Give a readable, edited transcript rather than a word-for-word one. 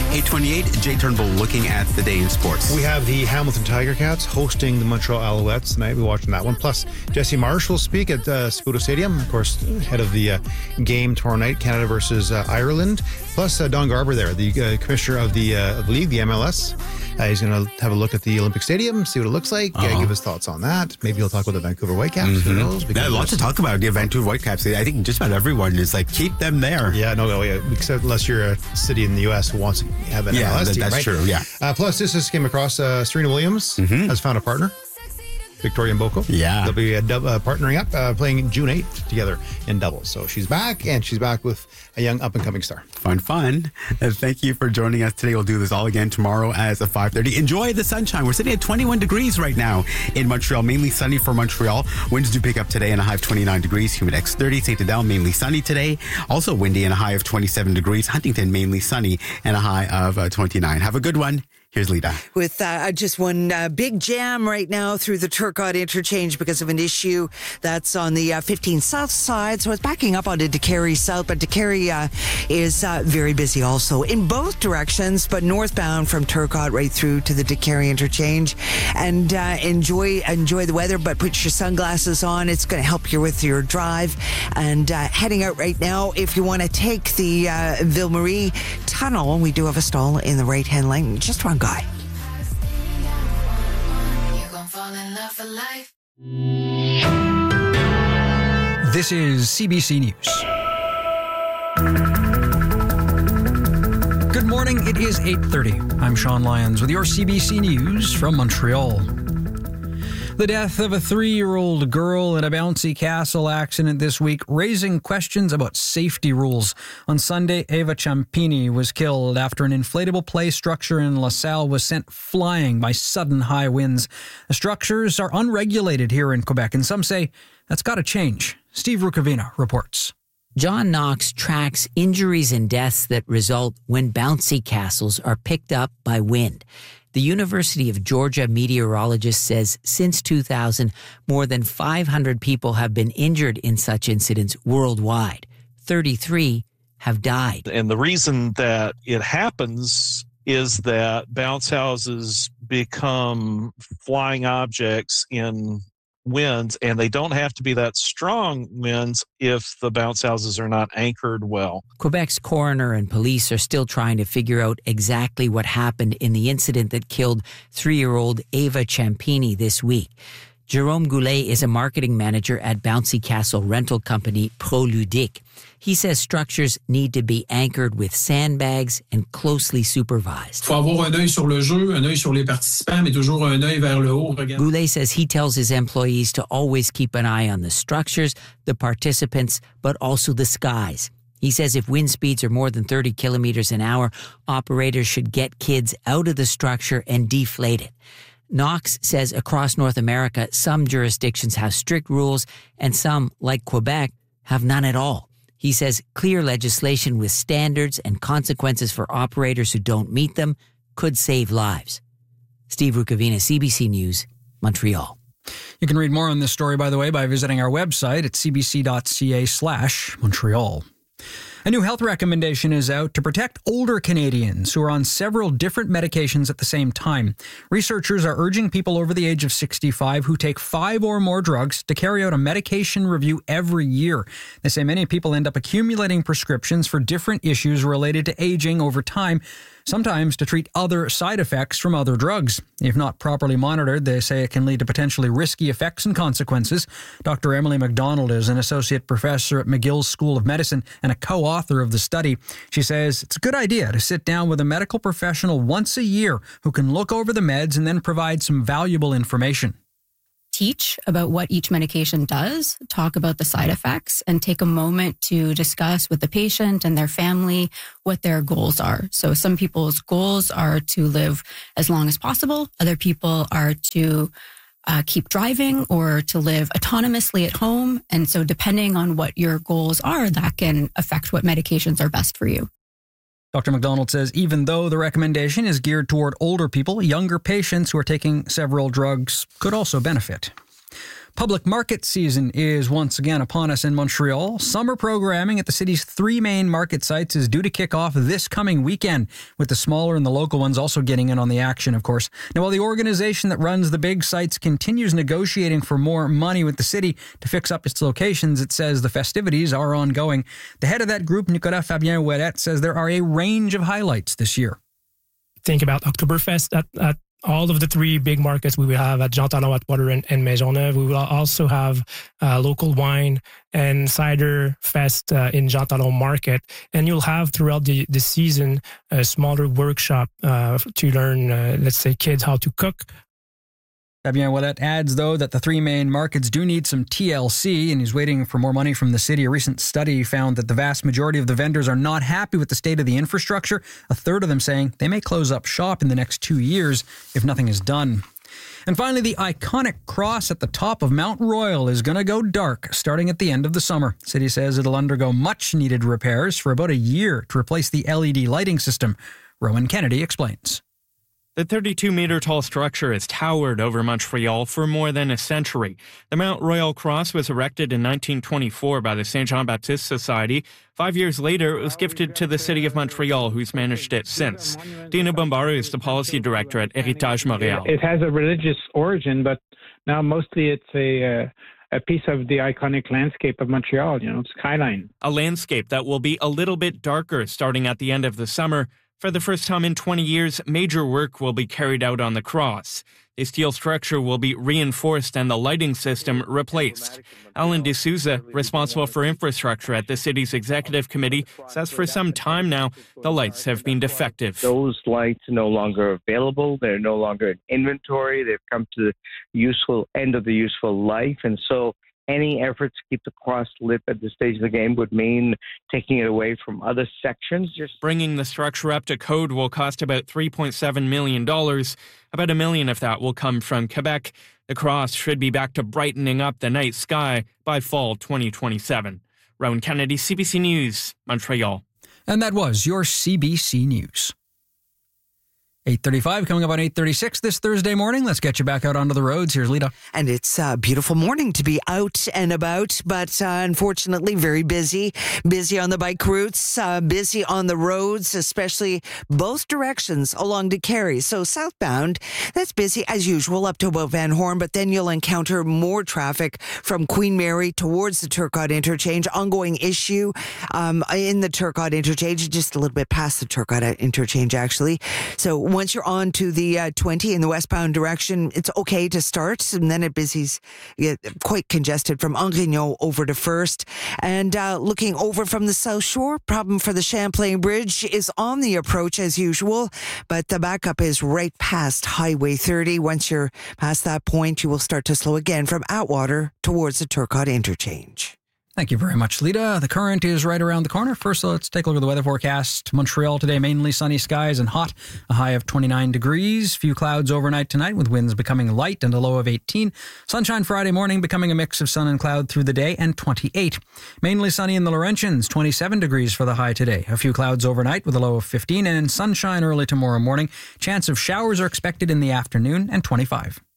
8:28, Jay Turnbull looking at the day in sports. We have the Hamilton Tiger Cats hosting the Montreal Alouettes tonight. We're watching that one. Plus, Jesse Marsh will speak at Saputo Stadium, of course, ahead of the game tomorrow night, Canada versus Ireland. Plus, Don Garber there, the commissioner of the league, the MLS. He's going to have a look at the Olympic Stadium, see what it looks like, give his thoughts on that. Maybe he'll talk about the Vancouver Whitecaps. Who knows? There's a lot to talk about. The Vancouver Whitecaps. I think just about everyone is like, keep them there. Yeah, no, except unless you're a city in the U.S. who wants to have an MLS team, that's right? true, yeah. Plus, this just came across Serena Williams has found a partner. Victoria Mboko. Yeah. They'll be partnering up, playing June 8th together in doubles. So she's back, and she's back with a young up-and-coming star. Fun. Thank you for joining us today. We'll do this all again tomorrow as of 5:30. Enjoy the sunshine. We're sitting at 21 degrees right now in Montreal. Mainly sunny for Montreal. Winds do pick up today and a high of 29 degrees. Humid X 30. St. Adele, mainly sunny today. Also windy and a high of 27 degrees. Huntington, mainly sunny and a high of 29. Have a good one. Here's Lita. With just one big jam right now through the Turcotte interchange because of an issue that's on the 15 South side. So it's backing up onto Décarie South, but Décarie is very busy also in both directions, but northbound from Turcotte right through to the Décarie interchange. And enjoy the weather, but put your sunglasses on. It's going to help you with your drive. And heading out right now, if you want to take the Ville Marie tunnel, we do have a stall in the right-hand lane. Just one guy. You're gonna fall in love for life. This is CBC News. Good morning. It is 8:30. I'm Sean Lyons with your CBC News from Montreal. The death of a 3-year-old girl in a bouncy castle accident this week, raising questions about safety rules. On Sunday, Eva Ciampini was killed after an inflatable play structure in LaSalle was sent flying by sudden high winds. The structures are unregulated here in Quebec, and some say that's got to change. Steve Rukavina reports. John Knox tracks injuries and deaths that result when bouncy castles are picked up by wind. The University of Georgia meteorologist says since 2000, more than 500 people have been injured in such incidents worldwide. 33 have died. And the reason that it happens is that bounce houses become flying objects in winds, and they don't have to be that strong winds if the bounce houses are not anchored well. Quebec's coroner and police are still trying to figure out exactly what happened in the incident that killed 3-year-old Eva Ciampini this week. Jerome Goulet is a marketing manager at bouncy castle rental company ProLudique. He says structures need to be anchored with sandbags and closely supervised. Il faut avoir un œil sur le jeu, un œil sur les participants, mais toujours un œil vers le haut. Goulet says he tells his employees to always keep an eye on the structures, the participants, but also the skies. He says if wind speeds are more than 30 kilometers an hour, operators should get kids out of the structure and deflate it. Knox says across North America, some jurisdictions have strict rules and some, like Quebec, have none at all. He says clear legislation with standards and consequences for operators who don't meet them could save lives. Steve Rukavina, CBC News, Montreal. You can read more on this story, by the way, by visiting our website at cbc.ca/Montreal. A new health recommendation is out to protect older Canadians who are on several different medications at the same time. Researchers are urging people over the age of 65 who take 5 or more drugs to carry out a medication review every year. They say many people end up accumulating prescriptions for different issues related to aging over time, sometimes to treat other side effects from other drugs. If not properly monitored, they say it can lead to potentially risky effects and consequences. Dr. Emily McDonald is an associate professor at McGill School of Medicine and a co-author of the study. She says it's a good idea to sit down with a medical professional once a year who can look over the meds and then provide some valuable information. Teach about what each medication does, talk about the side effects, and take a moment to discuss with the patient and their family what their goals are. So some people's goals are to live as long as possible. Other people are to keep driving or to live autonomously at home. And so depending on what your goals are, that can affect what medications are best for you. Dr. McDonald says even though the recommendation is geared toward older people, younger patients who are taking several drugs could also benefit. Public market season is once again upon us in Montreal. Summer programming at the city's 3 main market sites is due to kick off this coming weekend, with the smaller and the local ones also getting in on the action, of course. Now, while the organization that runs the big sites continues negotiating for more money with the city to fix up its locations, it says the festivities are ongoing. The head of that group, Nicolas Fabien Ouellet, says there are a range of highlights this year. Think about Oktoberfest at all of the 3 big markets we will have at Jean Talon, Atwater, and Maisonneuve. We will also have local wine and cider fest in Jean Talon Market. And you'll have throughout the season a smaller workshop to learn, let's say, kids how to cook. Fabien Ouellet adds, though, that the 3 main markets do need some TLC, and he's waiting for more money from the city. A recent study found that the vast majority of the vendors are not happy with the state of the infrastructure, a third of them saying they may close up shop in the next 2 years if nothing is done. And finally, the iconic cross at the top of Mount Royal is going to go dark starting at the end of the summer. The city says it'll undergo much-needed repairs for about a year to replace the LED lighting system. Rowan Kennedy explains. The 32-meter-tall structure has towered over Montreal for more than a century. The Mount Royal Cross was erected in 1924 by the Saint Jean-Baptiste Society. 5 years later, it was gifted to the city of Montreal, who's managed it since. Dino Bombaro is the policy director at Héritage Montréal. It has a religious origin, but now mostly it's a piece of the iconic landscape of Montreal, skyline. A landscape that will be a little bit darker starting at the end of the summer. For the first time in 20 years, major work will be carried out on the cross. The steel structure will be reinforced and the lighting system replaced. Alan D'Souza, responsible for infrastructure at the city's executive committee, says for some time now, the lights have been defective. Those lights are no longer available. They're no longer in inventory. They've come to the end of the useful life. And so any effort to keep the cross lit at this stage of the game would mean taking it away from other sections. Bringing the structure up to code will cost about $3.7 million. About $1 million of that will come from Quebec. The cross should be back to brightening up the night sky by fall 2027. Rowan Kennedy, CBC News, Montreal. And that was your CBC News. 8:35 coming up on 8:36 this Thursday morning. Let's get you back out onto the roads. Here's Lita. And it's a beautiful morning to be out and about, but unfortunately very busy. Busy on the bike routes, busy on the roads, especially both directions along to Carey. So southbound, that's busy as usual up to about Van Horn, but then you'll encounter more traffic from Queen Mary towards the Turcotte interchange. Ongoing issue in the Turcotte interchange, just a little bit past the Turcotte interchange actually. So once you're on to the 20 in the westbound direction, it's okay to start, and then it busy's quite congested from Angrignon over to First. And looking over from the South Shore, problem for the Champlain Bridge is on the approach as usual, but the backup is right past Highway 30. Once you're past that point, you will start to slow again from Atwater towards the Turcotte interchange. Thank you very much, Lita. The current is right around the corner. First, let's take a look at the weather forecast. Montreal today, mainly sunny skies and hot, a high of 29 degrees. Few clouds overnight tonight with winds becoming light and a low of 18. Sunshine Friday morning becoming a mix of sun and cloud through the day and 28. Mainly sunny in the Laurentians, 27 degrees for the high today. A few clouds overnight with a low of 15 and sunshine early tomorrow morning. Chance of showers are expected in the afternoon and 25.